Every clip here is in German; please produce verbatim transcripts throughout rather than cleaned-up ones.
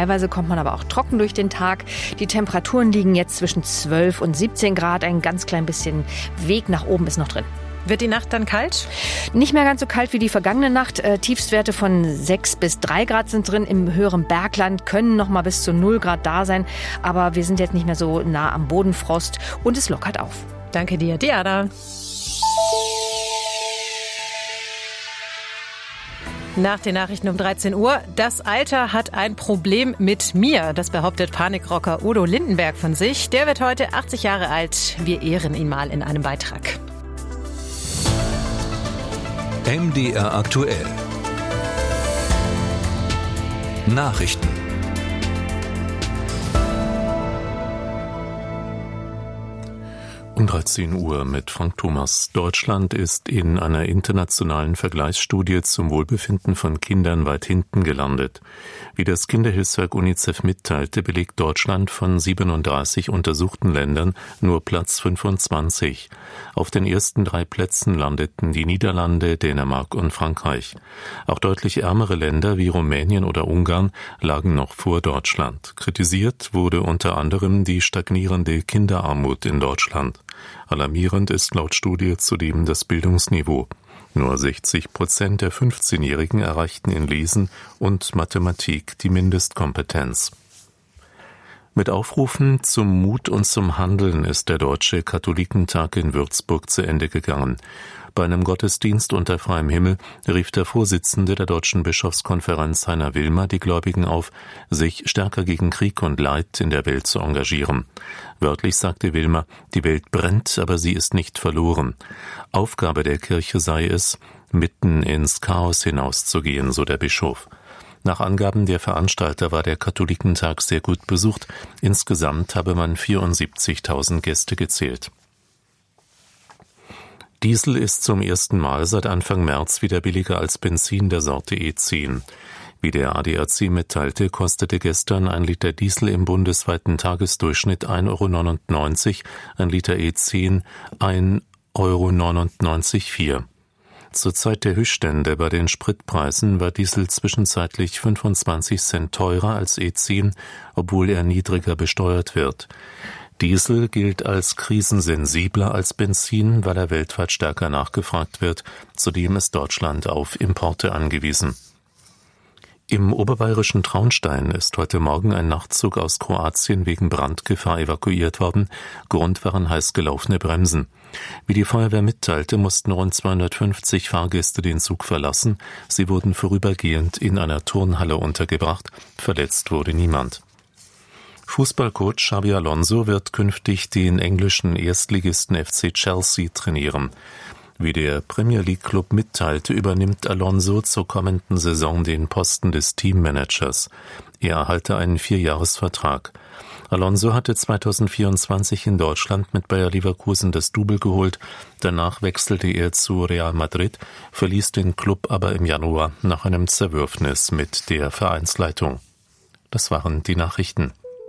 Teilweise kommt man aber auch trocken durch den Tag. Die Temperaturen liegen jetzt zwischen zwölf und siebzehn Grad. Ein ganz klein bisschen Weg nach oben ist noch drin. Wird die Nacht dann kalt? Nicht mehr ganz so kalt wie die vergangene Nacht. Äh, Tiefstwerte von sechs bis drei Grad sind drin. Im höheren Bergland können noch mal bis zu null Grad da sein. Aber wir sind jetzt nicht mehr so nah am Bodenfrost und es lockert auf. Danke dir, Diana. Nach den Nachrichten um dreizehn Uhr. Das Alter hat ein Problem mit mir. Das behauptet Panikrocker Udo Lindenberg von sich. Der wird heute achtzig Jahre alt. Wir ehren ihn mal in einem Beitrag. M D R aktuell. Nachrichten. Um dreizehn Uhr mit Frank Thomas. Deutschland ist in einer internationalen Vergleichsstudie zum Wohlbefinden von Kindern weit hinten gelandet. Wie das Kinderhilfswerk UNICEF mitteilte, belegt Deutschland von siebenunddreißig untersuchten Ländern nur Platz fünfundzwanzig. Auf den ersten drei Plätzen landeten die Niederlande, Dänemark und Frankreich. Auch deutlich ärmere Länder wie Rumänien oder Ungarn lagen noch vor Deutschland. Kritisiert wurde unter anderem die stagnierende Kinderarmut in Deutschland. Alarmierend ist laut Studie zudem das Bildungsniveau. Nur sechzig Prozent der fünfzehnjährigen erreichten in Lesen und Mathematik die Mindestkompetenz. Mit Aufrufen zum Mut und zum Handeln ist der Deutsche Katholikentag in Würzburg zu Ende gegangen. Bei einem Gottesdienst unter freiem Himmel rief der Vorsitzende der Deutschen Bischofskonferenz Heiner Wilmer die Gläubigen auf, sich stärker gegen Krieg und Leid in der Welt zu engagieren. Wörtlich sagte Wilmer, die Welt brennt, aber sie ist nicht verloren. Aufgabe der Kirche sei es, mitten ins Chaos hinauszugehen, so der Bischof. Nach Angaben der Veranstalter war der Katholikentag sehr gut besucht. Insgesamt habe man vierundsiebzigtausend Gäste gezählt. Diesel ist zum ersten Mal seit Anfang März wieder billiger als Benzin der Sorte E zehn. Wie der A D A C mitteilte, kostete gestern ein Liter Diesel im bundesweiten Tagesdurchschnitt ein Euro neunundneunzig, ein Liter E zehn ein Euro neunundneunzig Komma vier. Zur Zeit der Höchststände bei den Spritpreisen war Diesel zwischenzeitlich fünfundzwanzig Cent teurer als E zehn, obwohl er niedriger besteuert wird. Diesel gilt als krisensensibler als Benzin, weil er weltweit stärker nachgefragt wird. Zudem ist Deutschland auf Importe angewiesen. Im oberbayerischen Traunstein ist heute Morgen ein Nachtzug aus Kroatien wegen Brandgefahr evakuiert worden. Grund waren heiß gelaufene Bremsen. Wie die Feuerwehr mitteilte, mussten rund zweihundertfünfzig Fahrgäste den Zug verlassen. Sie wurden vorübergehend in einer Turnhalle untergebracht. Verletzt wurde niemand. Fußballcoach Xabi Alonso wird künftig den englischen Erstligisten F C Chelsea trainieren. Wie der Premier League Club mitteilte, übernimmt Alonso zur kommenden Saison den Posten des Teammanagers. Er erhalte einen Vierjahresvertrag. Alonso hatte zweitausendvierundzwanzig in Deutschland mit Bayer Leverkusen das Double geholt. Danach wechselte er zu Real Madrid, verließ den Club aber im Januar nach einem Zerwürfnis mit der Vereinsleitung. Das waren die Nachrichten.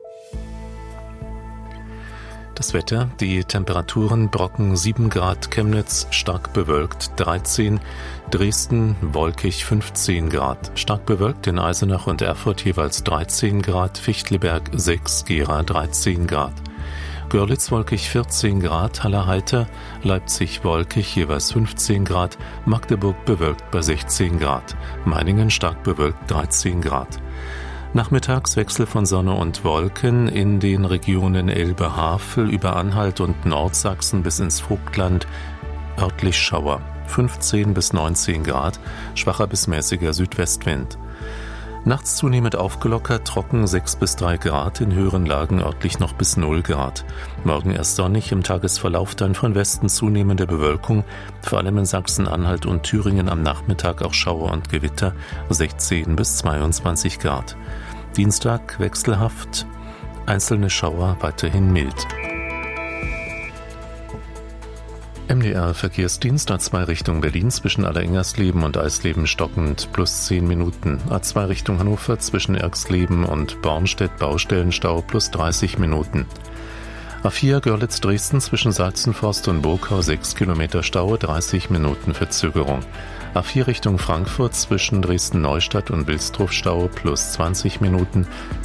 Das Wetter, die Temperaturen: Brocken sieben Grad, Chemnitz stark bewölkt dreizehn, Dresden wolkig fünfzehn Grad, stark bewölkt in Eisenach und Erfurt jeweils dreizehn Grad, Fichtelberg sechs, Gera dreizehn Grad, Görlitz wolkig vierzehn Grad, Halle heiter, Leipzig wolkig jeweils fünfzehn Grad, Magdeburg bewölkt bei sechzehn Grad, Meiningen stark bewölkt dreizehn Grad. Nachmittagswechsel von Sonne und Wolken in den Regionen Elbe-Havel über Anhalt und Nordsachsen bis ins Vogtland, örtlich Schauer, fünfzehn bis neunzehn Grad, schwacher bis mäßiger Südwestwind. Nachts zunehmend aufgelockert, trocken sechs bis drei Grad, in höheren Lagen örtlich noch bis null Grad. Morgen erst sonnig, im Tagesverlauf dann von Westen zunehmende Bewölkung, vor allem in Sachsen-Anhalt und Thüringen am Nachmittag auch Schauer und Gewitter, sechzehn bis zweiundzwanzig Grad. Dienstag wechselhaft, einzelne Schauer weiterhin mild. M D R Verkehrsdienst A zwei Richtung Berlin zwischen Allerengersleben und Eisleben stockend plus zehn Minuten. A zwei Richtung Hannover zwischen Erxleben und Bornstedt Baustellenstau plus dreißig Minuten. A vier Görlitz Dresden zwischen Salzenforst und Burgau sechs Kilometer Stau, dreißig Minuten Verzögerung. A vier Richtung Frankfurt zwischen Dresden-Neustadt und Wilsdruff Stau plus zwanzig Minuten.